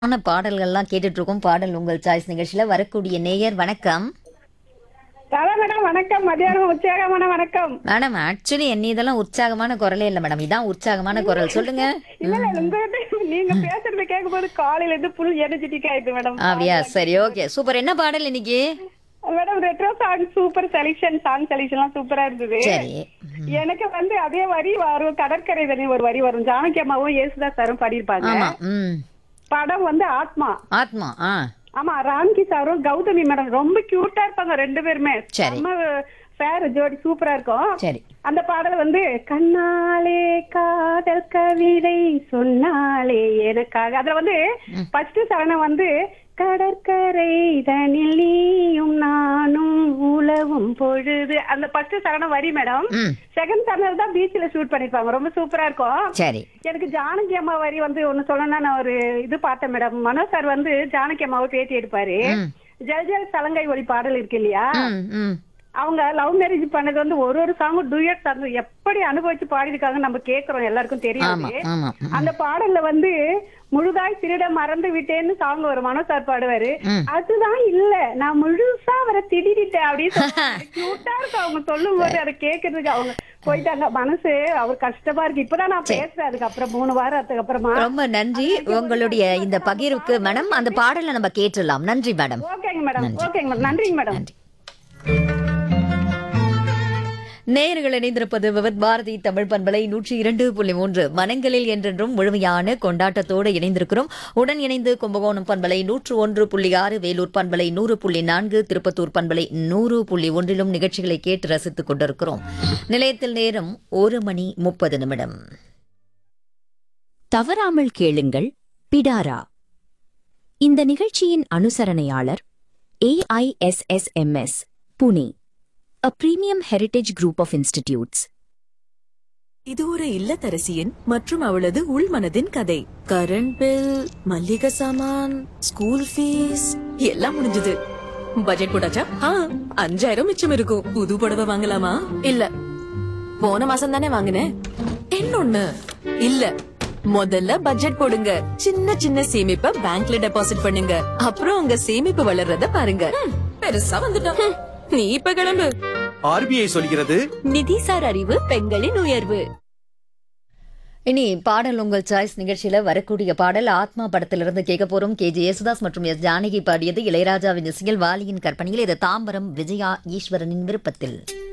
ஆன பாடல்கள்லாம் கேட்டுட்டு இருக்கோம். பாடல் உங்கள் சாய்ஸ் நிகழ்ச்சியில வரக்கூடிய நேயர் வணக்கம். ராதா மேடம் வணக்கம். மதியானம் உற்சாகமான வணக்கம். மேடம் ஆக்சுவலி என்ன இதெல்லாம் உற்சாகமான குரலே இல்ல மேடம். இதான் உற்சாகமான குரல். சொல்லுங்க. இல்ல இல்ல நீங்க பேசுறத கேட்கும்போது காலையில இருந்து ஃபுல் எனர்ஜெட்டிக் ஆயிடுது மேடம். அப்படியா? சரி, ஓகே, சூப்பர். என்ன பாடல் இன்னைக்கு? Madam retro song super selection, song செலக்ஷன்லாம் சூப்பரா இருந்தது. சரி. எனக்கு வந்து அதே வரி வரும், கடற்கரை தண்ணி ஒரு வரி வரும். ஜானகி அம்மாவும் ஏசுதாஸ் சாரும் பாடியிருப்பாங்க. ஆமா. ம். படம் வந்து ஆத்மா. ஆத்மா. ஆ. ஆமா, ராம்கி சாரும் கௌதமி மேடம் ரொம்ப கியூட்டா இருப்பாங்க ரெண்டு பேருமே. சரி. ஃபேர் ஜோடி சூப்பரா இருக்கும். சரி. அந்த பாடல் வந்து கண்ணாலே காதல் கவிதை சொன்னாலே எனக்காக. அதுல வந்து ஃபர்ஸ்ட் சரணம் வந்து கடற்கரை தனில் நீயும் நானும் உலவும் பொழுது. அந்த ஃபர்ஸ்ட் சரணம் வரி மேடம். ம். செகண்ட் சரணம் தான் பீச்ல ஷூட் பண்ணிருப்பாங்க. ரொம்ப சூப்பரா இருக்கும். சரி. எனக்கு ஜானகி அம்மா வரி வந்து ஒண்ணு சொல்லணும்னா, நான் ஒரு இது பார்த்தேன் மேடம். மனோஜ் சார் வந்து ஜானகி அம்மாவை பேட்டி எடுப்பாரு. ம். ஜல் ஜல் சலங்கை ஒளி பாடல் இருக்கு இல்லையா, ம். ம். அவங்க லவ் மேரேஜ் பண்ணது வந்து ஒரு சாங்கும் டூயட் சாங் எப்படி அனுபவிச்சு பாடிருக்காங்க நம்ம கேக்குறோம், எல்லாருக்கும் ஆமா. தெரியும். ஆமா. அந்த பாடல்ல வந்து முழுதாய் திருட மறந்து விட்டேன்னு சாங் ஒரு மனோ சார் பாடுவாரு. ம். அதுதான் இல்ல, நான் முழுசா அவரை திடீட்டேன் அப்படின்னு கியூட்டா இருக்கு அவங்க சொல்லும் போது. அதை கேக்குறதுக்கு அவங்க போயிட்டாங்க. மனசு அவர் கஷ்டமா இருக்கு. இப்பதான் நான் பேசுறேன். அதுக்கப்புறம் 3 வாரத்துக்கு அப்புறமா. ரொம்ப நன்றி உங்களுடைய இந்த பகிர்வுக்கு மேடம். அந்த பாடலை நம்ம கேட்டுடலாம். நன்றி மேடம். ஓகேங்க மேடம். ஓகேங்க மேடம். நன்றிங்க மேடம். நன்றி. நேயர்கள் இணைந்திருப்பது விவத் பாரதி தமிழ் பண்பலை 102.3 மனங்களில் என்றென்றும் முழுமையான கொண்டாட்டத்தோடு இணைந்திருக்கிறோம். உடன் இணைந்து கும்பகோணம் பண்பலை 101.6, வேலூர் பண்பலை 100.4, திருப்பத்தூர் பண்பலை 100.1 நிகழ்ச்சிகளை கேட்டு ரசித்துக் கொண்டிருக்கிறோம். நிலையத்தில் நேரம் 1:30. தவறாமல் கேளுங்கள் பிடாரா. இந்த நிகழ்ச்சியின் அனுசரணையாளர் AISSMS Pune, a premium heritage group of institutes. இது ஒரு இல்லத்தரசியின் மற்றும் அவளது உள்மனதின் கதை. கரண்ட் பில், மல்லிகை சாமான், ஸ்கூல் ஃபீஸ் எல்லாம் முடிஞ்சது. பட்ஜெட் போட்டாச்சா? 5000 மிச்சம் இருக்கும். புது புடவை வாங்கலாமா? இல்ல, போன மாசம் தானே வாங்கினேன். இன்னொன்னு இல்ல, முதல்ல பட்ஜெட் போடுங்க. சின்ன சின்ன சேமிப்பை பேங்க்ல டெபாசிட் பண்ணுங்க. அப்புறம் உங்க சேமிப்பு வளர்றத பாருங்க. பெருசா வந்துட்டோம். நீ இப்ப கிளம்பு. ஆர்பிஐ சொல்கிறது, நிதிசார் அறிவு பெண்களின் உயர்வு. இனி பாடல் உங்கள் சாய்ஸ் நிகழ்ச்சியில வரக்கூடிய பாடல் ஆத்மா படத்திலிருந்து கேட்க போறோம். KG யேசுதாஸ் மற்றும் S ஜானகி பாடியது. இளையராஜாவின் இசையில், வாலியின் கற்பனையில். இது தாம்பரம் விஜயா ஈஸ்வரனின் விருப்பத்தில்.